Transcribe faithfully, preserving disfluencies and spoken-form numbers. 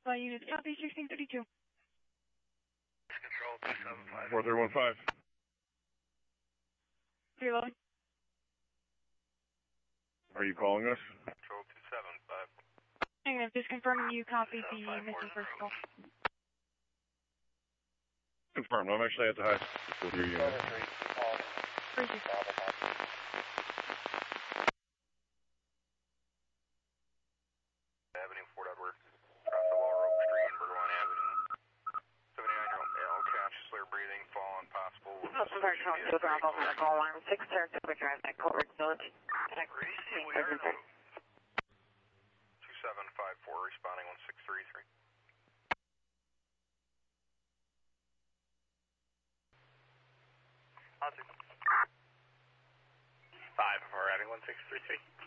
Flight unit copy sixteen thirty-two. Control two seven five. four three one five. Reload. Are you calling us? Control two seven five. Negative, just confirming you copied the missing first call. Confirmed. I'm actually at the high school with your unit. Appreciate it. Avenue, Fort Edward. Across the Lower Oak Street and Burgoyne Avenue. seventy-nine-year-old male, conscious, clear breathing, falling, possible. Customer tone two Bravo, medical alarm, six Saratoga Drive, Colbert Village. two seven five four, responding one six three three. Five, we're adding one six three three.